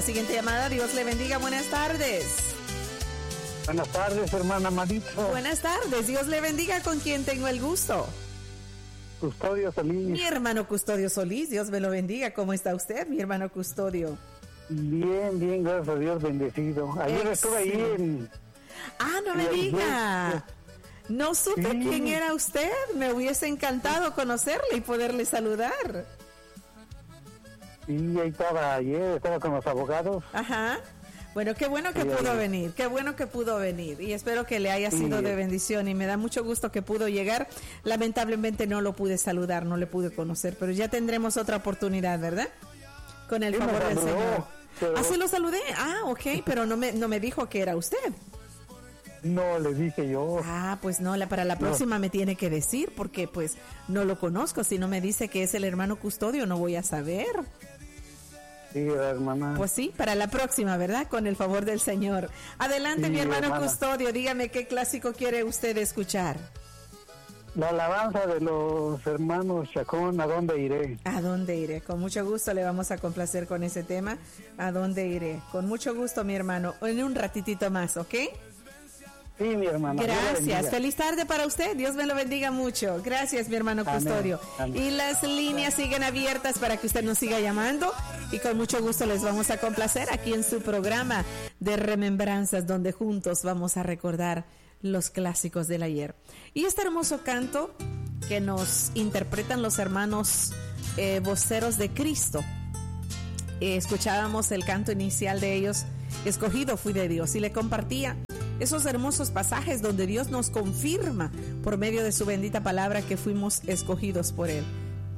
Siguiente llamada, Dios le bendiga, buenas tardes. Buenas tardes, hermana Marito. Buenas tardes, Dios le bendiga, ¿con quién tengo el gusto? Custodio Solís. Mi hermano Custodio Solís, Dios me lo bendiga, ¿cómo está usted, mi hermano Custodio? Bien, bien, gracias a Dios, bendecido. Ayer estuve ahí en... no me diga. No supe quién era usted, me hubiese encantado conocerle y poderle saludar. Sí, ahí estaba ayer, estaba con los abogados. Ajá. Bueno, qué bueno que pudo venir, qué bueno que pudo venir y espero que le haya sido de bendición y me da mucho gusto que pudo llegar. Lamentablemente no lo pude saludar, no le pude conocer, pero ya tendremos otra oportunidad, ¿verdad? Con el favor del Señor. Pero... sí lo saludé. Ok, pero no me dijo que era usted. No, le dije yo. Pues no, para la próxima me tiene que decir porque pues no lo conozco. Si no me dice que es el hermano Custodio, no voy a saber. Sí, hermana. Pues sí, para la próxima, ¿verdad? Con el favor del Señor. Adelante, mi hermano Custodio, dígame qué clásico quiere usted escuchar. La alabanza de los hermanos Chacón, ¿a dónde iré? ¿A dónde iré? Con mucho gusto le vamos a complacer con ese tema. ¿A dónde iré? Con mucho gusto, mi hermano. En un ratitito más, ¿ok? Sí, mi hermano. Gracias. Feliz tarde para usted. Dios me lo bendiga mucho. Gracias, mi hermano Custodio. Amén. Y las líneas siguen abiertas para que usted nos siga llamando. Y con mucho gusto les vamos a complacer aquí en su programa de Remembranzas, donde juntos vamos a recordar los clásicos del ayer. Y este hermoso canto que nos interpretan los hermanos voceros de Cristo. Escuchábamos el canto inicial de ellos, Escogido fui de Dios, y le compartía esos hermosos pasajes donde Dios nos confirma por medio de su bendita palabra que fuimos escogidos por Él.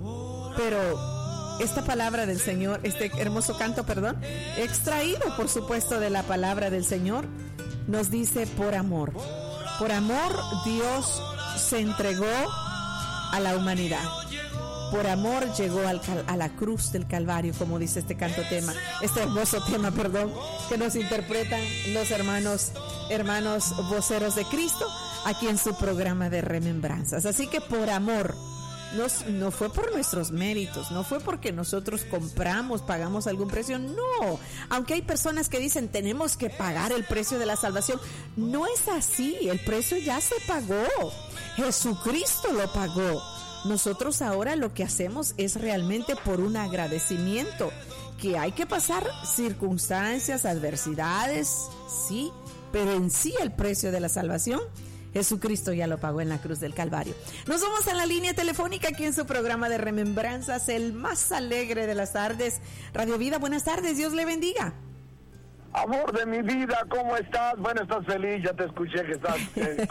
Pero esta palabra del Señor, este hermoso canto, extraído por supuesto de la palabra del Señor, nos dice por amor. Por amor Dios se entregó a la humanidad. Por amor llegó a la cruz del Calvario, como dice este hermoso tema, que nos interpretan los hermanos voceros de Cristo aquí en su programa de Remembranzas. Así que por amor, no fue por nuestros méritos, no fue porque nosotros pagamos algún precio, no. Aunque hay personas que dicen tenemos que pagar el precio de la salvación, no es así, el precio ya se pagó, Jesucristo lo pagó. Nosotros ahora lo que hacemos es realmente por un agradecimiento, que hay que pasar circunstancias, adversidades, sí, pero en sí el precio de la salvación, Jesucristo ya lo pagó en la cruz del Calvario. Nos vamos a la línea telefónica aquí en su programa de Remembranzas, el más alegre de las tardes. Radio Vida, buenas tardes, Dios le bendiga. Amor de mi vida, ¿cómo estás? Bueno, estás feliz, ya te escuché que estás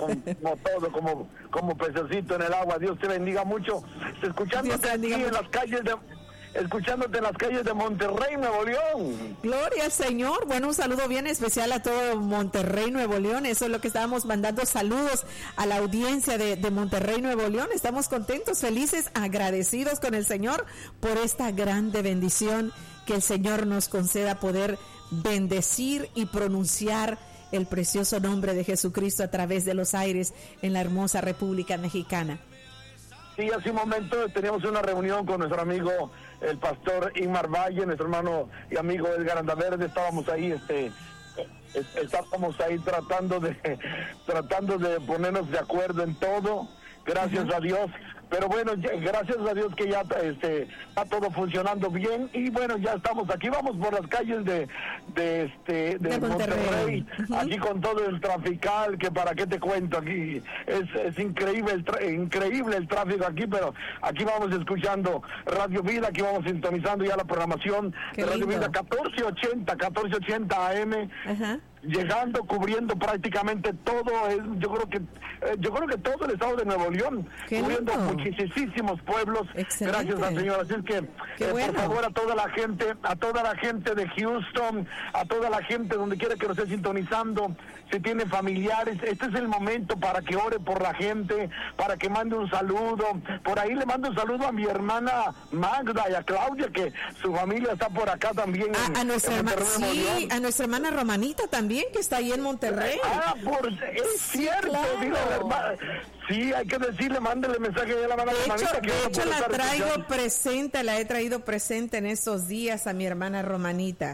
como pececito en el agua. Dios te bendiga mucho. Escuchándote aquí en las calles de Monterrey, Nuevo León. Gloria al Señor. Bueno, un saludo bien especial a todo Monterrey, Nuevo León. Eso es lo que estábamos mandando, saludos a la audiencia de Monterrey, Nuevo León. Estamos contentos, felices, agradecidos con el Señor por esta grande bendición que el Señor nos conceda poder bendecir y pronunciar el precioso nombre de Jesucristo a través de los aires en la hermosa República Mexicana. Sí, hace un momento teníamos una reunión con nuestro amigo el pastor Inmar Valle, nuestro hermano y amigo Edgar Andaverde. Estábamos ahí tratando de ponernos de acuerdo en todo, gracias a Dios. Pero bueno, gracias a Dios que ya está todo funcionando bien y bueno, ya estamos aquí, vamos por las calles de Monterrey, aquí con todo el trafical, que para qué te cuento, aquí es increíble el tráfico aquí, pero aquí vamos escuchando Radio Vida, aquí vamos sintonizando ya la programación de Radio Vida 1480 AM. Llegando, cubriendo prácticamente todo, yo creo que todo el estado de Nuevo León, cubriendo muchísimos pueblos. Excelente. Gracias al Señor. Así es que por favor, a toda la gente de Houston, a toda la gente donde quiera que nos esté sintonizando, si tiene familiares, este es el momento para que ore por la gente, para que mande un saludo. Por ahí le mando un saludo a mi hermana Magda y a Claudia, que su familia está por acá también. A nuestra hermana Romanita también, que está ahí en Monterrey. Es cierto, claro. Digo, hermana. Sí, hay que decirle, mándele mensaje a la hermana Romanita. De hecho la he traído presente en estos días a mi hermana Romanita.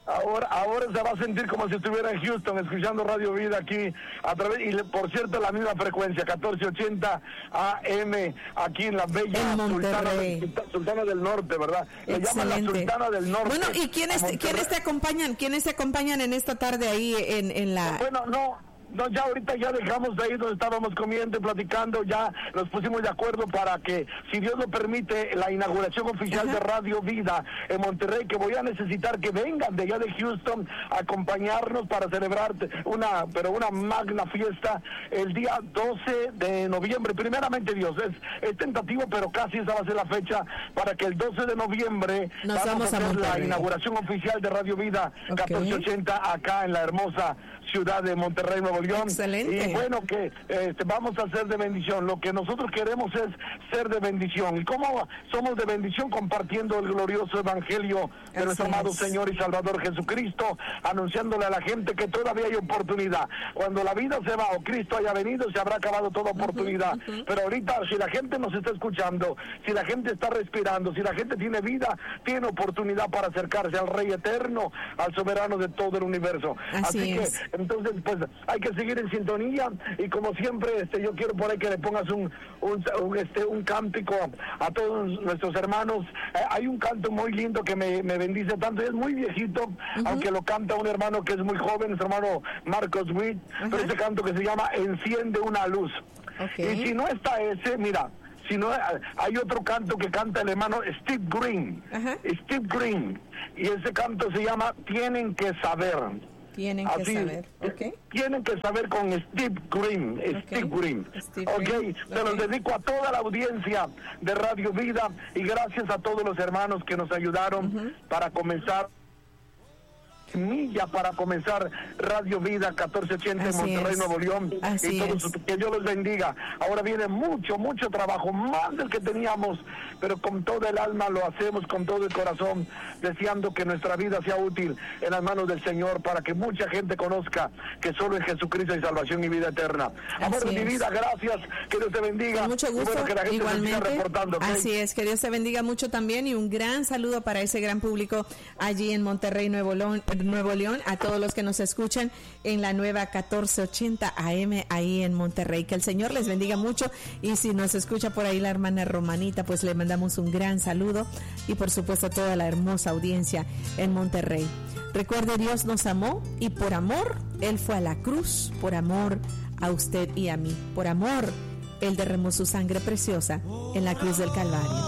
Ahora se va a sentir como si estuviera en Houston escuchando Radio Vida aquí a través, y por cierto la misma frecuencia, 1480 AM, aquí en la bella Sultana del Norte, ¿verdad? Le llaman la Sultana del Norte. Bueno, ¿y quiénes te acompañan? ¿Quiénes te acompañan en esta tarde ahí en la...? Bueno, no, ya ahorita ya dejamos de ahí donde estábamos comiendo y platicando, ya nos pusimos de acuerdo para que, si Dios lo permite, la inauguración oficial de Radio Vida en Monterrey, que voy a necesitar que vengan de allá de Houston a acompañarnos para celebrar una magna fiesta el día 12 de noviembre. Primeramente Dios, es tentativo, pero casi esa va a ser la fecha para que el 12 de noviembre vamos a hacer la inauguración oficial de Radio Vida 1480 acá en la hermosa ciudad de Monterrey, Nuevo León. Excelente. Y bueno, que vamos a ser de bendición. Lo que nosotros queremos es ser de bendición. ¿Y cómo somos de bendición? Compartiendo el glorioso evangelio de nuestro amado Señor y Salvador Jesucristo, anunciándole a la gente que todavía hay oportunidad. Cuando la vida se va o Cristo haya venido, se habrá acabado toda oportunidad. Pero ahorita, si la gente nos está escuchando, si la gente está respirando, si la gente tiene vida, tiene oportunidad para acercarse al Rey Eterno, al soberano de todo el universo. Así que entonces pues hay que seguir en sintonía, y como siempre yo quiero por ahí que le pongas un cántico a todos nuestros hermanos. Hay un canto muy lindo que me bendice tanto, es muy viejito, aunque lo canta un hermano que es muy joven, nuestro hermano Marcos Witt, pero ese canto que se llama Enciende una luz. Y si no está ese, mira, si no, hay otro canto que canta el hermano Steve Green, y ese canto se llama Tienen que saber. Tienen que saber, Tienen que saber con Steve Green, Se los dedico a toda la audiencia de Radio Vida, y gracias a todos los hermanos que nos ayudaron para comenzar Radio Vida 1480 en Monterrey, Nuevo León. Y todos, que Dios los bendiga. Ahora viene mucho trabajo, más del que teníamos, pero con todo el alma lo hacemos, con todo el corazón, deseando que nuestra vida sea útil en las manos del Señor, para que mucha gente conozca que solo en Jesucristo hay salvación y vida eterna. Amor de mi vida, gracias, que Dios te bendiga. Con mucho gusto, que la gente igualmente. Se siga reportando, ¿okay? Así es, que Dios te bendiga mucho también, y un gran saludo para ese gran público allí en Monterrey, Nuevo León, a todos los que nos escuchan en la nueva 1480 AM ahí en Monterrey. Que el Señor les bendiga mucho, y si nos escucha por ahí la hermana Romanita, pues le mandamos un gran saludo, y por supuesto a toda la hermosa audiencia en Monterrey. Recuerde, Dios nos amó, y por amor Él fue a la cruz, por amor a usted y a mí, por amor Él derramó su sangre preciosa en la cruz del Calvario.